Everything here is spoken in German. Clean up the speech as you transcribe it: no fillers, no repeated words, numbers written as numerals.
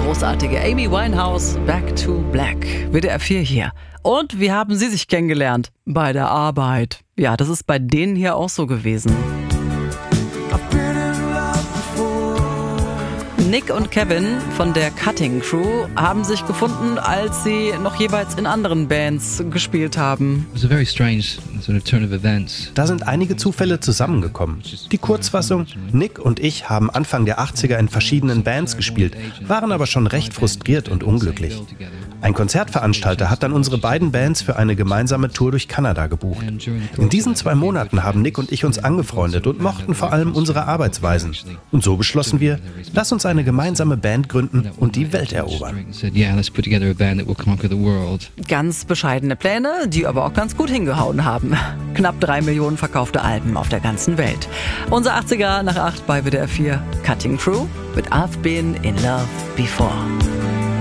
großartige Amy Winehouse, Back to Black. WDR 4 hier. Und wie haben Sie sich kennengelernt? Bei der Arbeit. Ja, das ist bei denen hier auch so gewesen. Nick und Kevin von der Cutting Crew haben sich gefunden, als sie noch jeweils in anderen Bands gespielt haben. Da sind einige Zufälle zusammengekommen. Die Kurzfassung: Nick und ich haben Anfang der 80er in verschiedenen Bands gespielt, waren aber schon recht frustriert und unglücklich. Ein Konzertveranstalter hat dann unsere beiden Bands für eine gemeinsame Tour durch Kanada gebucht. In diesen 2 Monaten haben Nick und ich uns angefreundet und mochten vor allem unsere Arbeitsweisen. Und so beschlossen wir, lass uns eine gemeinsame Band gründen und die Welt erobern. Ganz bescheidene Pläne, die aber auch ganz gut hingehauen haben. Knapp 3 Millionen verkaufte Alben auf der ganzen Welt. Unser 80er nach 8 bei WDR 4 Cutting Crew mit I've Been in Love Before.